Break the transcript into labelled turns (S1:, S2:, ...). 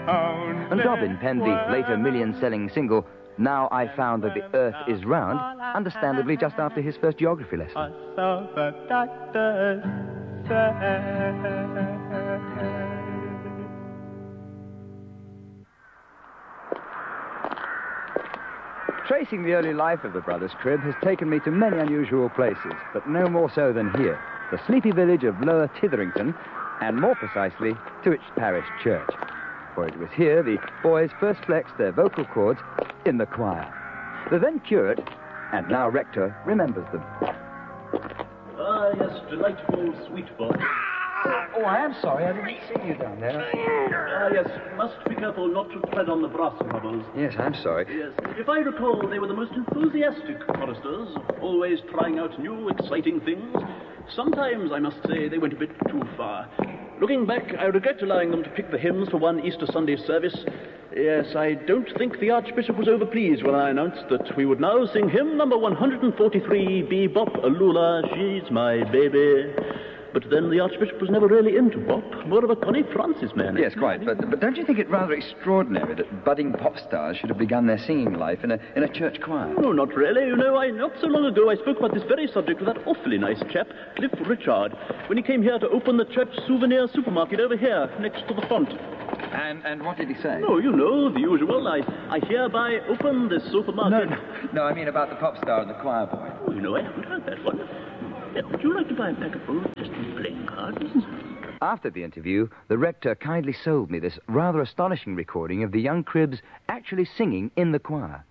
S1: And Dobbin penned the later million-selling single, Now I Found That the Earth Is Round, understandably just after his first geography lesson.
S2: So the doctor said.
S1: Tracing the early life of the Brothers Cribb has taken me to many unusual places, but no more so than here, the sleepy village of Lower Titherington, and more precisely, to its parish church. For it was here the boys first flexed their vocal cords in the choir. The then curate, and now rector, remembers them.
S3: Ah, yes, delightful sweet boy.
S1: Oh, I am sorry, I didn't see you down there.
S3: Ah, yes, must be careful not to tread on the brass bubbles.
S1: Yes, I'm sorry.
S3: Yes, if I recall, they were the most enthusiastic choristers, always trying out new, exciting things. Sometimes, I must say, they went a bit too far. Looking back, I regret allowing them to pick the hymns for one Easter Sunday service. Yes, I don't think the Archbishop was overpleased when I announced that we would now sing hymn number 143, Bebop Alula, She's My Baby. But then the Archbishop was never really into bop, more of a Connie Francis man.
S1: Yes, quite. But don't you think it rather extraordinary that budding pop stars should have begun their singing life in a church choir?
S3: No, not really. You know, not so long ago I spoke about this very subject with that awfully nice chap, Cliff Richard, when he came here to open the church souvenir supermarket over here, next to the font.
S1: And what did he say?
S3: Oh, you know, the usual. I hereby open this supermarket.
S1: No, I mean about the pop star and the choir boy.
S3: Oh, you know, I haven't heard that one. Yeah, would you like to buy a packet full of distant playing cards?
S1: After the interview, the rector kindly sold me this rather astonishing recording of the young Cribbs actually singing in the choir.